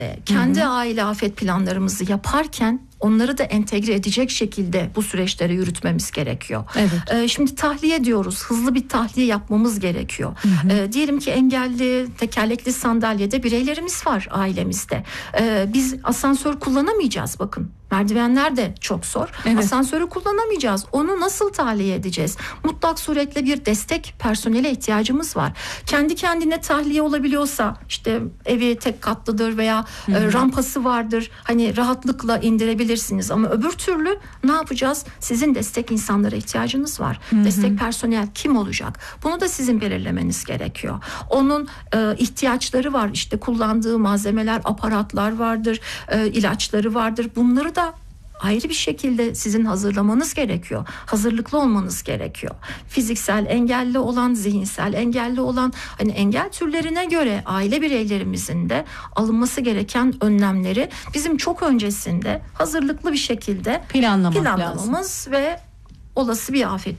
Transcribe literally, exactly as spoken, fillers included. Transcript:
kendi Hı hı. aile afet planlarımızı yaparken onları da entegre edecek şekilde bu süreçleri yürütmemiz gerekiyor. Evet. Ee, şimdi tahliye diyoruz. Hızlı bir tahliye yapmamız gerekiyor. Hı hı. Ee, diyelim ki engelli, tekerlekli sandalyede bireylerimiz var ailemizde. Ee, biz asansör kullanamayacağız bakın. Merdivenler de çok zor. Evet. Asansörü kullanamayacağız. Onu nasıl tahliye edeceğiz? Mutlak suretle bir destek personele ihtiyacımız var. Kendi kendine tahliye olabiliyorsa, işte evi tek katlıdır veya Hı hı. e, rampası vardır. Hani rahatlıkla indirebilirsiniz ama öbür türlü ne yapacağız? Sizin destek insanlara ihtiyacınız var. Hı hı. Destek personel kim olacak? Bunu da sizin belirlemeniz gerekiyor. Onun e, ihtiyaçları var. İşte kullandığı malzemeler, aparatlar vardır, e, ilaçları vardır. Bunları da ayrı bir şekilde sizin hazırlamanız gerekiyor. Hazırlıklı olmanız gerekiyor. Fiziksel engelli olan, zihinsel engelli olan, hani engel türlerine göre aile bireylerimizin de alınması gereken önlemleri bizim çok öncesinde hazırlıklı bir şekilde Planlamak planlamamız lazım. ve olası bir afet